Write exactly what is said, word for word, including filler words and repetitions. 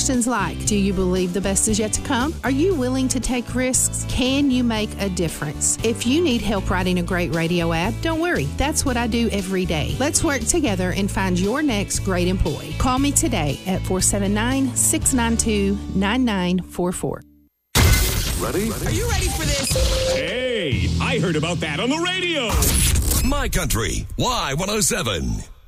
questions like, do you believe the best is yet to come? Are you willing to take risks? Can you make a difference? If you need help writing a great radio ad, don't worry. That's what I do every day. Let's work together and find your next great employee. Call me today at four seven nine, six nine two, nine nine four four. Ready? Are you ready for this? Hey, I heard about that on the radio. My Country, Y one oh seven.